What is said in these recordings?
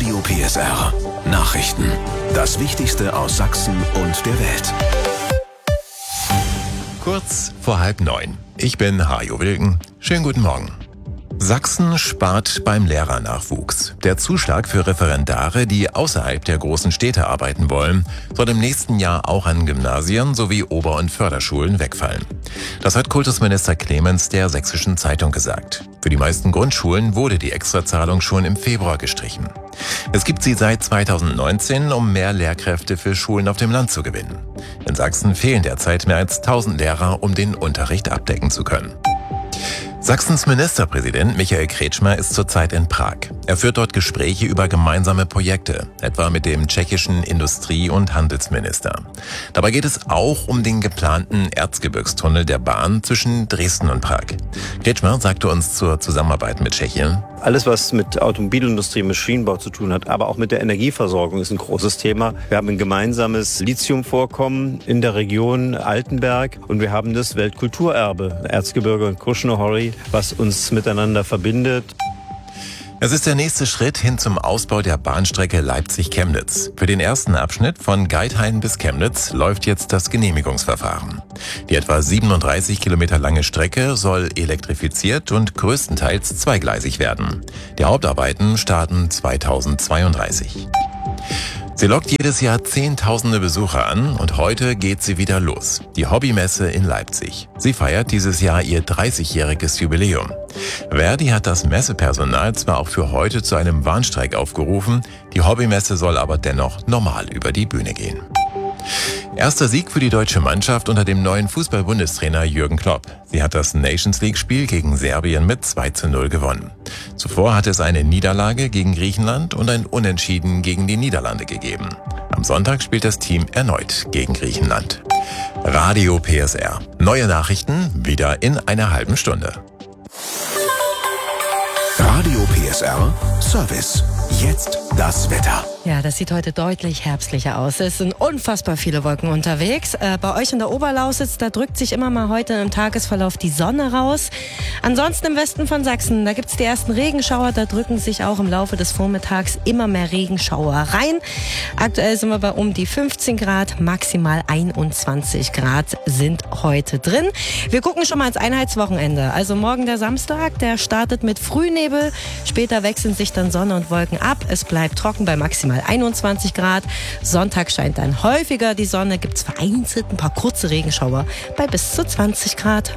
Radio PSR. Nachrichten. Das Wichtigste aus Sachsen und der Welt. Kurz vor 8:30. Ich bin Hajo Wilken. Schönen guten Morgen. Sachsen spart beim Lehrernachwuchs. Der Zuschlag für Referendare, die außerhalb der großen Städte arbeiten wollen, soll im nächsten Jahr auch an Gymnasien sowie Ober- und Förderschulen wegfallen. Das hat Kultusminister Clemens der Sächsischen Zeitung gesagt. Für die meisten Grundschulen wurde die Extrazahlung schon im Februar gestrichen. Es gibt sie seit 2019, um mehr Lehrkräfte für Schulen auf dem Land zu gewinnen. In Sachsen fehlen derzeit mehr als 1000 Lehrer, um den Unterricht abdecken zu können. Sachsens Ministerpräsident Michael Kretschmer ist zurzeit in Prag. Er führt dort Gespräche über gemeinsame Projekte, etwa mit dem tschechischen Industrie- und Handelsminister. Dabei geht es auch um den geplanten Erzgebirgstunnel der Bahn zwischen Dresden und Prag. Kretschmer sagte uns zur Zusammenarbeit mit Tschechien: Alles, was mit Automobilindustrie, Maschinenbau zu tun hat, aber auch mit der Energieversorgung ist ein großes Thema. Wir haben ein gemeinsames Lithiumvorkommen in der Region Altenberg und wir haben das Weltkulturerbe Erzgebirge und Krušné hory, was uns miteinander verbindet. Es ist der nächste Schritt hin zum Ausbau der Bahnstrecke Leipzig-Chemnitz. Für den ersten Abschnitt von Geithain bis Chemnitz läuft jetzt das Genehmigungsverfahren. Die etwa 37 Kilometer lange Strecke soll elektrifiziert und größtenteils zweigleisig werden. Die Hauptarbeiten starten 2032. Sie lockt jedes Jahr Zehntausende Besucher an und heute geht sie wieder los. Die Hobbymesse in Leipzig. Sie feiert dieses Jahr ihr 30-jähriges Jubiläum. Verdi hat das Messepersonal zwar auch für heute zu einem Warnstreik aufgerufen, die Hobbymesse soll aber dennoch normal über die Bühne gehen. Erster Sieg für die deutsche Mannschaft unter dem neuen Fußball-Bundestrainer Jürgen Klopp. Sie hat das Nations-League-Spiel gegen Serbien mit 2:0 gewonnen. Zuvor hat es eine Niederlage gegen Griechenland und ein Unentschieden gegen die Niederlande gegeben. Am Sonntag spielt das Team erneut gegen Griechenland. Radio PSR. Neue Nachrichten wieder in einer halben Stunde. Radio PSR Service. Jetzt das Wetter. Ja, das sieht heute deutlich herbstlicher aus. Es sind unfassbar viele Wolken unterwegs. Bei euch in der Oberlausitz, da drückt sich immer mal heute im Tagesverlauf die Sonne raus. Ansonsten im Westen von Sachsen, da gibt's die ersten Regenschauer. Da drücken sich auch im Laufe des Vormittags immer mehr Regenschauer rein. Aktuell sind wir bei um die 15 Grad, maximal 21 Grad sind heute drin. Wir gucken schon mal ins Einheitswochenende. Also morgen der Samstag, der startet mit Frühnebel. Später wechseln sich dann Sonne und Wolken ab. Es bleibt trocken bei maximal 21 Grad. Sonntag scheint dann häufiger die Sonne, gibt's vereinzelt ein paar kurze Regenschauer bei bis zu 20 Grad.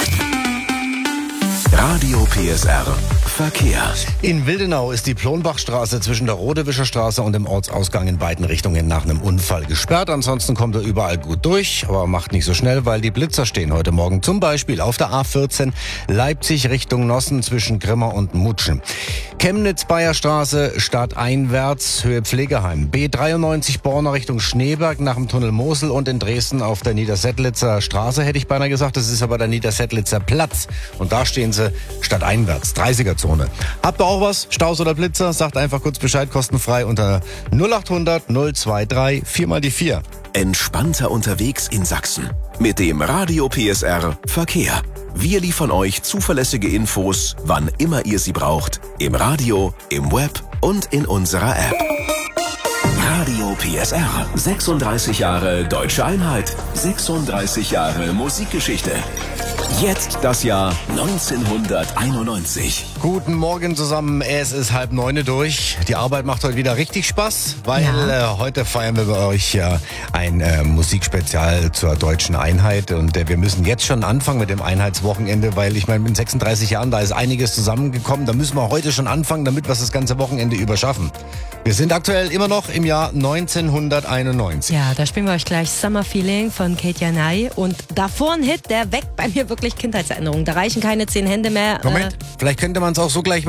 Radio PSR Verkehr. In Wildenau ist die Plonbachstraße zwischen der Rodewischer Straße und dem Ortsausgang in beiden Richtungen nach einem Unfall gesperrt. Ansonsten kommt er überall gut durch, aber macht nicht so schnell, weil die Blitzer stehen heute Morgen. Zum Beispiel auf der A14 Leipzig Richtung Nossen zwischen Grimma und Mutschen. Chemnitz-Bayer-Straße stadteinwärts Höhe Pflegeheim. B93 Borna Richtung Schneeberg nach dem Tunnel Mosel und in Dresden auf der Niedersettlitzer Straße, hätte ich beinahe gesagt. Das ist aber der Niedersettlitzer Platz. Und da stehen sie stadteinwärts, 30er-Zone. Habt ihr auch was? Staus oder Blitzer? Sagt einfach kurz Bescheid, kostenfrei unter 0800 023 4x4. Entspannter unterwegs in Sachsen. Mit dem Radio PSR Verkehr. Wir liefern euch zuverlässige Infos, wann immer ihr sie braucht. Im Radio, im Web und in unserer App. Radio PSR. 36 Jahre Deutsche Einheit. 36 Jahre Musikgeschichte. Jetzt das Jahr 1991. Guten Morgen zusammen, es ist 8:30 durch. Die Arbeit macht heute wieder richtig Spaß, weil heute feiern wir bei euch ein Musikspezial zur Deutschen Einheit. Und wir müssen jetzt schon anfangen mit dem Einheitswochenende, weil ich meine, mit 36 Jahren, da ist einiges zusammengekommen. Da müssen wir heute schon anfangen, damit wir es das ganze Wochenende über schaffen. Wir sind aktuell immer noch im Jahr 1991. Ja, da spielen wir euch gleich Summer Feeling von Katja Nay. Und davor ein Hit, der weckt bei mir wirklich Kindheitserinnerungen. Da reichen keine 10 Hände mehr. Moment, vielleicht könnte man es auch so gleich